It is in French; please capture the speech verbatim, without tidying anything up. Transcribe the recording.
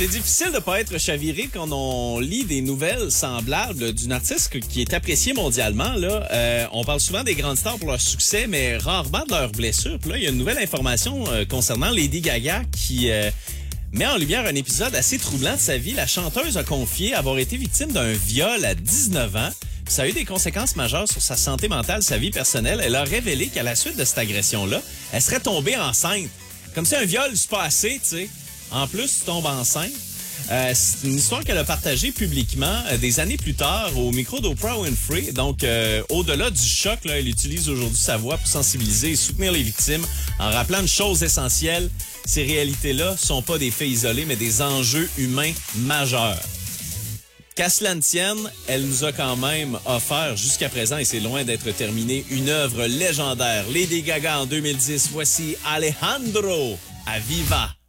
C'est difficile de pas être chaviré quand on lit des nouvelles semblables d'une artiste qui est appréciée mondialement. Là, euh, on parle souvent des grandes stars pour leur succès, mais rarement de leurs blessures. Puis là, il y a une nouvelle information euh, concernant Lady Gaga qui euh, met en lumière un épisode assez troublant de sa vie. La chanteuse a confié avoir été victime d'un viol à dix-neuf ans. Puis ça a eu des conséquences majeures sur sa santé mentale, sa vie personnelle. Elle a révélé qu'à la suite de cette agression-là, elle serait tombée enceinte. Comme si un viol se passait, tu sais. En plus, tu tombes enceinte. Euh, c'est une histoire qu'elle a partagée publiquement euh, des années plus tard au micro d'Oprah Winfrey. Donc, euh, au-delà du choc, là, elle utilise aujourd'hui sa voix pour sensibiliser et soutenir les victimes en rappelant une chose essentielle. Ces réalités-là sont pas des faits isolés, mais des enjeux humains majeurs. Qu'à cela ne tienne, elle nous a quand même offert jusqu'à présent, et c'est loin d'être terminé, une œuvre légendaire. Lady Gaga en deux mille dix, voici Alejandro, à Viva.